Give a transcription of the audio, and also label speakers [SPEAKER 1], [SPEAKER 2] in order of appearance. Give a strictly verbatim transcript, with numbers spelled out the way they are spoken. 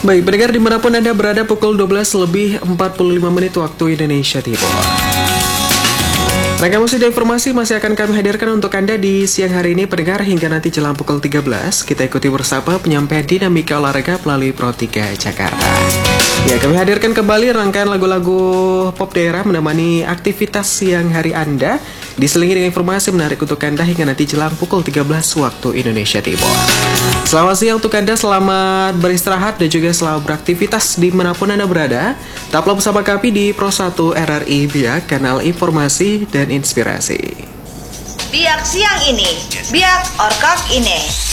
[SPEAKER 1] Baik, pendengar dimanapun Anda berada, pukul dua belas lebih empat puluh lima menit waktu Indonesia Timur. Rangkaian musik dan informasi masih akan kami hadirkan untuk Anda di siang hari ini, pendengar, hingga nanti jelang pukul tiga belas. Kita ikuti bersama penyampaian dinamika olahraga melalui Pro tiga Jakarta. Ya, kami hadirkan kembali rangkaian lagu-lagu pop daerah menemani aktivitas siang hari Anda, diselingi dengan informasi menarik untuk Anda hingga nanti jelang pukul tiga belas waktu Indonesia Timur. Selamat siang untuk Anda, selamat beristirahat dan juga selamat beraktivitas dimanapun Anda berada. Tetaplah bersama kami di Pro satu R R I Biak, kanal informasi dan inspirasi.
[SPEAKER 2] Biak siang ini, biak orkak ini.